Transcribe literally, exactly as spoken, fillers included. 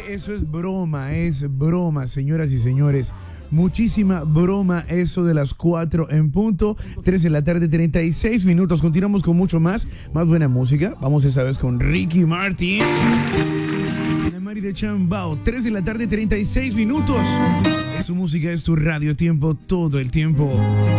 eso es broma, es broma, señoras y señores. Muchísima broma eso de las cuatro en punto, tres de la tarde, treinta y seis minutos. Continuamos con mucho más, más buena música. Vamos esta vez con Ricky Martin. La Mari de Chambao, tres de la tarde, treinta y seis minutos. Es tu música, es tu radio tiempo, todo el tiempo.